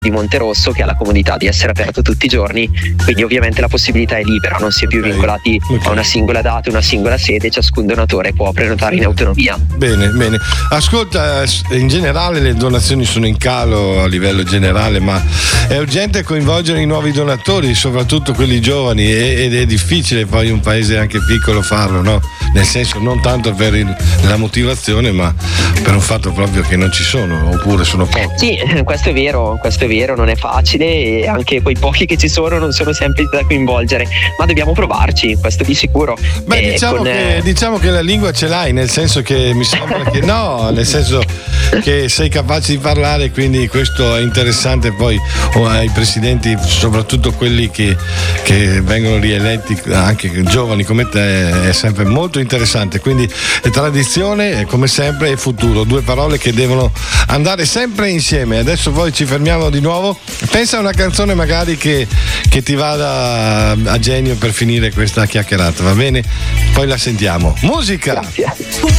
di Monterosso, che ha la comodità di essere aperto tutti i giorni, quindi ovviamente la possibilità è libera, non si è più vincolati a una singola data, una singola sede, ciascun donatore può prenotare in autonomia. Bene. Ascolta, in generale le donazioni sono in calo a livello generale, ma è urgente coinvolgere i nuovi donatori, soprattutto quelli giovani, ed è difficile poi in un paese anche piccolo farlo, no? Nel senso, non tanto per la motivazione, ma per un fatto proprio che non ci sono, oppure sono pochi. Sì, questo è vero, non è facile, e anche quei pochi che ci sono non sono sempre da coinvolgere, ma dobbiamo provarci, questo di sicuro. Beh, diciamo che la lingua ce l'hai, nel senso che mi sembra che nel senso che sei capace di parlare, quindi questo è interessante poi ai presidenti, soprattutto quelli che vengono rieletti, anche giovani come te, è sempre molto interessante. Quindi tradizione, come sempre, e futuro, due parole che devono andare sempre insieme. Adesso poi ci fermiamo di nuovo, pensa a una canzone magari che ti vada a genio per finire questa chiacchierata, va bene? Poi la sentiamo. Musica! Grazie.